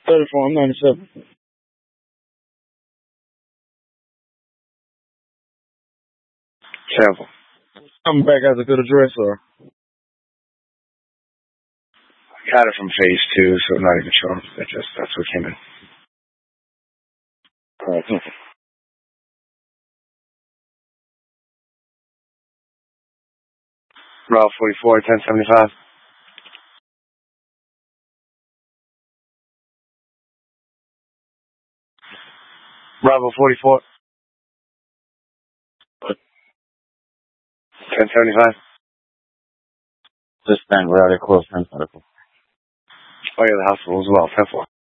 34, I'm 97. Careful. I'm back as a good address, or? I got it from phase 2, so I'm not even sure. That's what came in. Alright. Route 44, 1075. Bravo 44. 1075. This thing, we're out of close friends medical. Oh, yeah, the hospital as well. 10-4.